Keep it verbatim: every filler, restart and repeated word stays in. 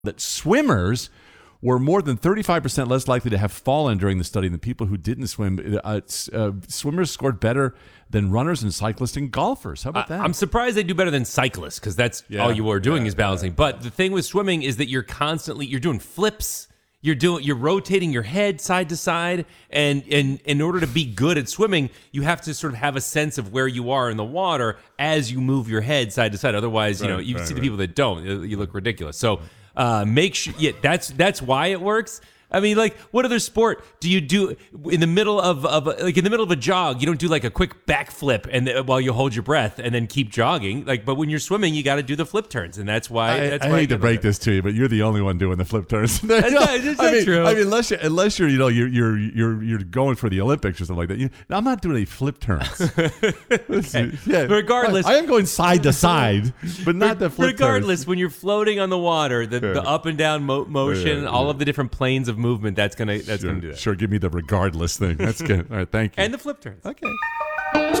that swimmers were more than thirty-five percent less likely to have fallen during the study than people who didn't swim. Uh, uh, swimmers scored better than runners and cyclists and golfers. How about that? I, I'm surprised they do better than cyclists because that's Yeah, all you are doing yeah, is balancing. yeah. But the thing with swimming is that you're constantly you're doing flips. You're doing you're rotating your head side to side, and and in order to be good at swimming, you have to sort of have a sense of where you are in the water as you move your head side to side. Otherwise, you know, Right, you right, see the right. people that don't, you look ridiculous. So uh, make sure. Yeah, that's that's why it works. I mean, like, what other sport do you do in the middle of, of like in the middle of a jog? You don't do like a quick backflip and th- while you hold your breath and then keep jogging. Like, but when you're swimming, you got to do the flip turns, and that's why. I, that's I why hate to give break it- this to you, but you're the only one doing the flip turns. That's not- that's I not mean, true. I mean, unless you're, unless you're, you know, you're you're you're you're going for the Olympics or something like that. You, I'm not doing any flip turns. yeah, Regardless- I, I am going side to side, but not the flip Regardless, turns. when you're floating on the water, the, the up and down mo- motion, Yeah, all yeah. of the different planes of movement, that's gonna that's Sure, gonna do that. sure, give me the regardless thing. That's good. All right, thank you. And the flip turns. okay.